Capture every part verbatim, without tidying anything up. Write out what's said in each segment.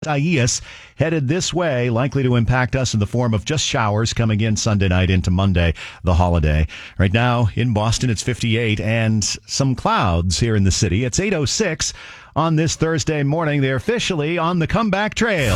Isaias headed this way, likely to impact us in the form of just showers coming in Sunday night into Monday, the holiday. Right now in Boston, it's fifty-eight and some clouds here in the city. It's eight oh six on this Thursday morning. They're officially on the comeback trail.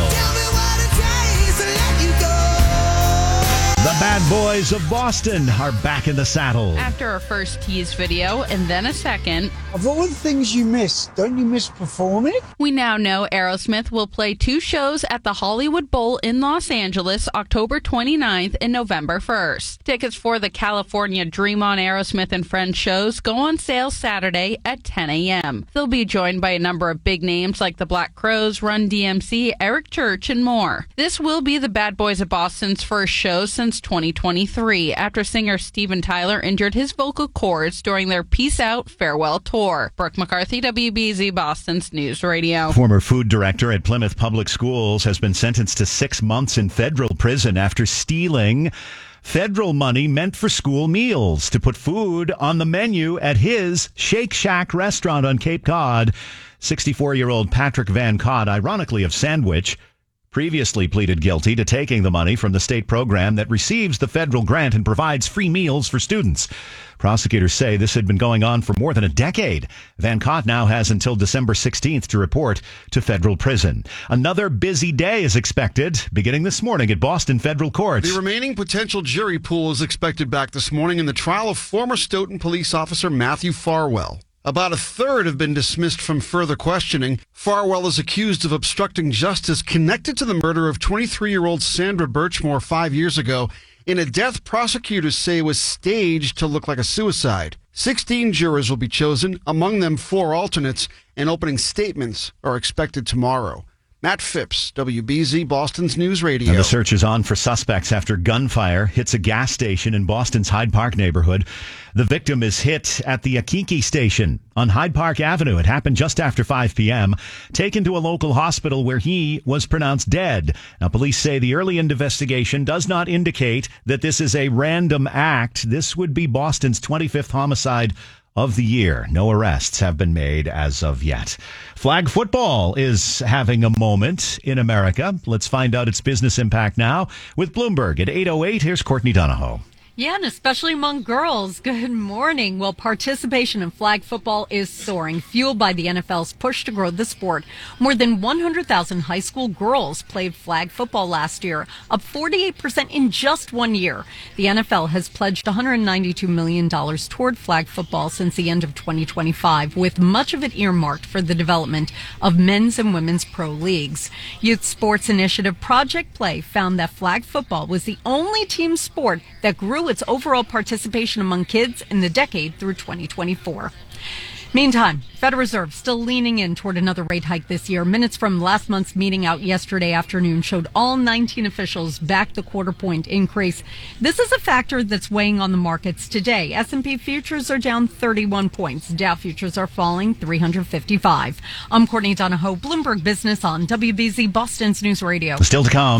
The Bad Boys of Boston are back in the saddle. After our first tease video and then a second, of all the things you miss, don't you miss performing? We now know Aerosmith will play two shows at the Hollywood Bowl in Los Angeles, October twenty-ninth and November first. Tickets for the California Dream On Aerosmith and Friends shows go on sale Saturday at ten a.m. They'll be joined by a number of big names like the Black Crowes, Run D M C, Eric Church, and more. This will be the Bad Boys of Boston's first show since twenty twenty-three, after singer Steven Tyler injured his vocal cords during their Peace Out farewell tour. Brooke McCarthy, W B Z Boston's News Radio. Former food director at Plymouth Public Schools has been sentenced to six months in federal prison after stealing federal money meant for school meals to put food on the menu at his Shake Shack restaurant on Cape Cod. sixty-four-year-old Patrick Van Cott, ironically of Sandwich, previously pleaded guilty to taking the money from the state program that receives the federal grant and provides free meals for students. Prosecutors say this had been going on for more than a decade. Van Cott now has until December sixteenth to report to federal prison. Another busy day is expected, beginning this morning at Boston Federal Court. The remaining potential jury pool is expected back this morning in the trial of former Stoughton police officer Matthew Farwell. About a third have been dismissed from further questioning. Farwell is accused of obstructing justice connected to the murder of twenty-three-year-old Sandra Birchmore five years ago in a death prosecutors say was staged to look like a suicide. Sixteen jurors will be chosen, among them four alternates, and opening statements are expected tomorrow. Matt Phipps, W B Z Boston's News Radio. And the search is on for suspects after gunfire hits a gas station in Boston's Hyde Park neighborhood. The victim is hit at the Akiki station on Hyde Park Avenue. It happened just after five p.m. Taken to a local hospital where he was pronounced dead. Now, police say the early investigation does not indicate that this is a random act. This would be Boston's twenty-fifth homicide of the year. No arrests have been made as of yet. Flag football is having a moment in America. Let's find out its business impact now with Bloomberg at eight oh eight. Here's Courtney Donahoe. Yeah, and especially among girls. Good morning. Well, participation in flag football is soaring, fueled by the N F L's push to grow the sport. More than one hundred thousand high school girls played flag football last year, up forty-eight percent in just one year. The N F L has pledged one hundred ninety-two million dollars toward flag football since the end of twenty twenty-five, with much of it earmarked for the development of men's and women's pro leagues. Youth Sports Initiative Project Play found that flag football was the only team sport that grew its overall participation among kids in the decade through twenty twenty-four. Meantime, Federal Reserve still leaning in toward another rate hike this year. Minutes from last month's meeting out yesterday afternoon showed all nineteen officials backed the quarter point increase. This is a factor that's weighing on the markets today. S and P futures are down thirty-one points. Dow futures are falling three hundred fifty-five. I'm Courtney Donahoe, Bloomberg Business on W B Z Boston's News Radio. Still to come.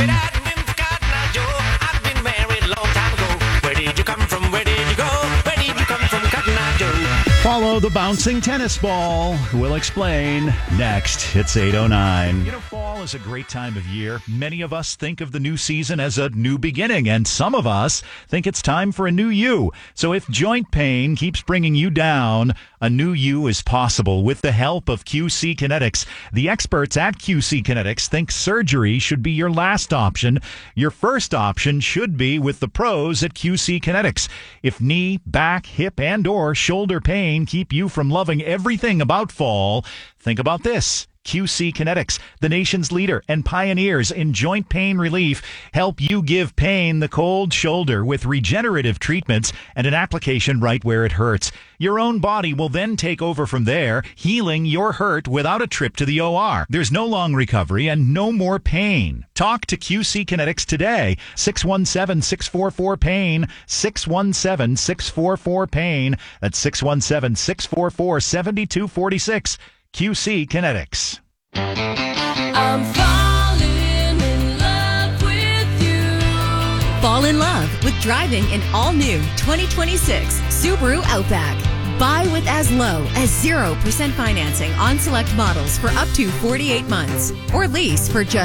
Follow the bouncing tennis ball. We'll explain next. It's eight oh nine. You know, fall is a great time of year. Many of us think of the new season as a new beginning, and some of us think it's time for a new you. So if joint pain keeps bringing you down, a new you is possible with the help of Q C Kinetics. The experts at Q C Kinetics think surgery should be your last option. Your first option should be with the pros at Q C Kinetics. If knee, back, hip, and or shoulder pain keep you from loving everything about fall, think about this. Q C Kinetics, the nation's leader and pioneers in joint pain relief, help you give pain the cold shoulder with regenerative treatments and an application right where it hurts. Your own body will then take over from there, healing your hurt without a trip to the O R. There's no long recovery and no more pain. Talk to Q C Kinetics today. six one seven, six four four, pain. six one seven, six four four, pain. That's six one seven, six four four, seven two four six. Q C Kinetics. I'm falling in love with you. Fall in love with driving an all-new twenty twenty-six Subaru Outback. Buy with as low as zero percent financing on select models for up to forty-eight months. Or lease for just